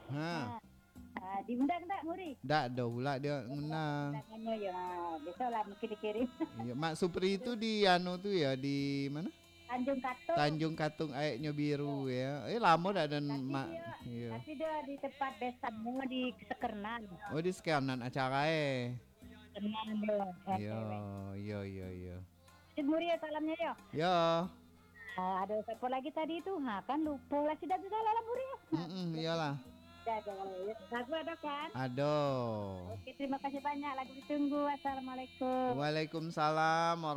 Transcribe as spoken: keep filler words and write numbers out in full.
Ha. Nah, nah, diundang tak Muri? Dak ada pula dia ngundang. Undangannya ya, besok lah mungkin dikirim. Iya, Mak Supri itu di anu tuh ya di mana? Tanjung Katung. Tanjung Katung ayaknya biru ya. Eh lama dah dan Tapi mak. dia, Iya. tapi dia di tempat besannya di Sekernan. Oh di sekanan acara eh. Sekernan dia, R T Iya, W. iya, iya, iya. Cik Muri ya salamnya ya. Ya, Nah, ada siapa lagi tadi itu? Nah, kan lupa lah sudah bisa lah Muri ya. mm iyalah. Jaga. Lagu ada kan? Ado. Oke, terima kasih banyak. Lagu ditunggu. Assalamualaikum. Waalaikumsalam.